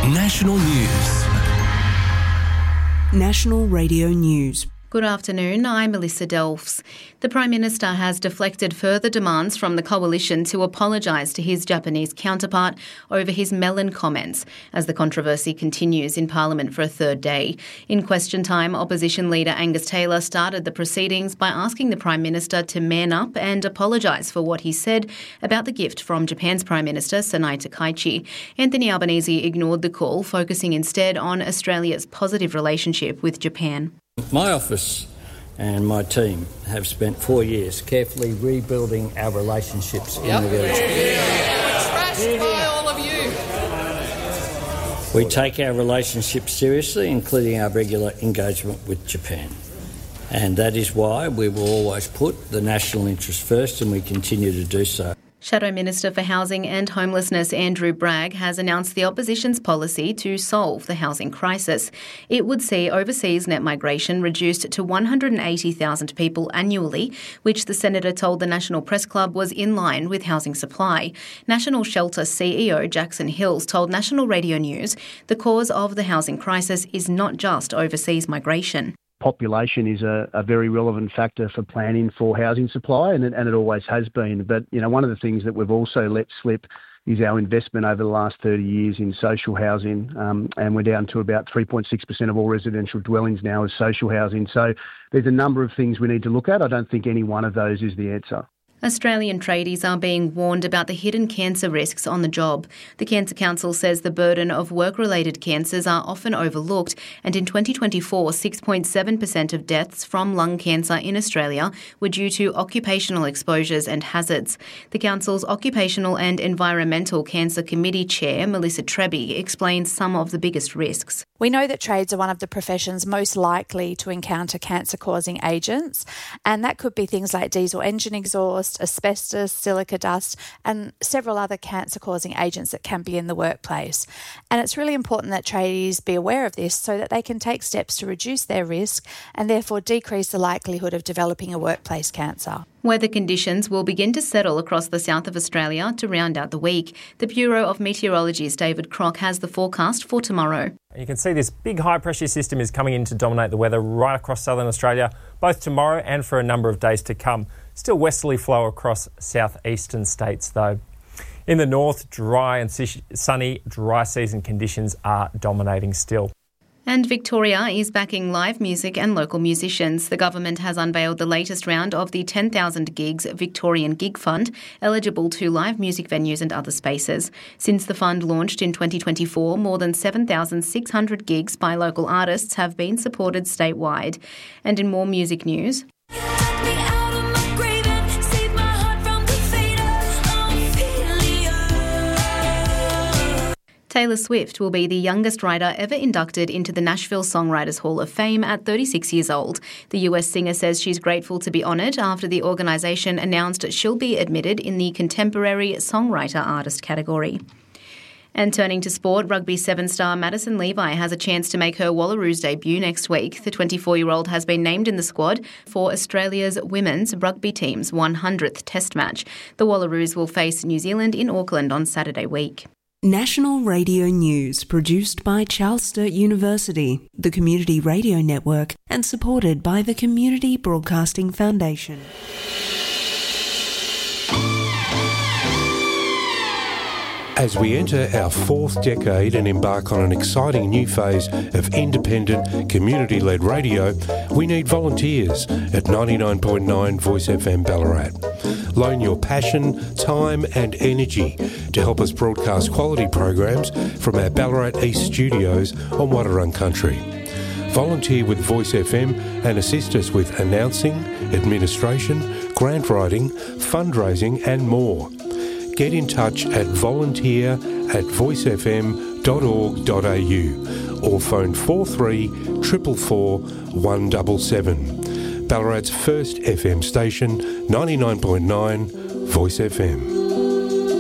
National News. National Radio News. Good afternoon, I'm Melissa Delfs. The Prime Minister has deflected further demands from the coalition to apologise to his Japanese counterpart over his melon comments as the controversy continues in Parliament for a third day. In question time, opposition leader Angus Taylor started the proceedings by asking the Prime Minister to man up and apologise for what he said about the gift from Japan's Prime Minister Sanai Takaichi. Anthony Albanese ignored the call, focusing instead on Australia's positive relationship with Japan. My office and my team have spent 4 years carefully rebuilding our relationships in the village. We're trashed by all of you. We take our relationships seriously, including our regular engagement with Japan. And that is why we will always put the national interest first, and we continue to do so. Shadow Minister for Housing and Homelessness Andrew Bragg has announced the opposition's policy to solve the housing crisis. It would see overseas net migration reduced to 180,000 people annually, which the Senator told the National Press Club was in line with housing supply. National Shelter CEO Jackson Hills told National Radio News the cause of the housing crisis is not just overseas migration. Population is a very relevant factor for planning for housing supply, and it always has been. But, one of the things that we've also let slip is our investment over the last 30 years in social housing, and we're down to about 3.6% of all residential dwellings now as social housing. So there's a number of things we need to look at. I don't think any one of those is the answer. Australian tradies are being warned about the hidden cancer risks on the job. The Cancer Council says the burden of work-related cancers are often overlooked, and in 2024, 6.7% of deaths from lung cancer in Australia were due to occupational exposures and hazards. The Council's Occupational and Environmental Cancer Committee Chair, Melissa Treby, explains some of the biggest risks. We know that trades are one of the professions most likely to encounter cancer-causing agents, and that could be things like diesel engine exhaust, asbestos, silica dust, and several other cancer-causing agents that can be in the workplace. And it's really important that tradies be aware of this so that they can take steps to reduce their risk and therefore decrease the likelihood of developing a workplace cancer. Weather conditions will begin to settle across the south of Australia to round out the week. The Bureau of Meteorology's David Crock has the forecast for tomorrow. You can see this big high-pressure system is coming in to dominate the weather right across southern Australia, both tomorrow and for a number of days to come. Still westerly flow across southeastern states, though. In the north, dry and sunny, dry season conditions are dominating still. And Victoria is backing live music and local musicians. The government has unveiled the latest round of the 10,000 Gigs Victorian Gig Fund, eligible to live music venues and other spaces. Since the fund launched in 2024, more than 7,600 gigs by local artists have been supported statewide. And in more music news, Taylor Swift will be the youngest writer ever inducted into the Nashville Songwriters Hall of Fame at 36 years old. The US singer says she's grateful to be honoured after the organisation announced she'll be admitted in the Contemporary Songwriter Artist category. And turning to sport, Rugby 7-star Madison Levi has a chance to make her Wallaroos debut next week. The 24-year-old has been named in the squad for Australia's women's rugby team's 100th Test match. The Wallaroos will face New Zealand in Auckland on Saturday week. National Radio News, produced by Charles Sturt University, the Community Radio Network, and supported by the Community Broadcasting Foundation. As we enter our fourth decade and embark on an exciting new phase of independent, community-led radio, we need volunteers at 99.9 Voice FM Ballarat. Loan your passion, time and energy to help us broadcast quality programs from our Ballarat East studios on Wadawurrung Country. Volunteer with Voice FM and assist us with announcing, administration, grant writing, fundraising and more. Get in touch at volunteer@voicefm.org.au or phone 43 444 177. Ballarat's first FM station, 99.9 Voice FM.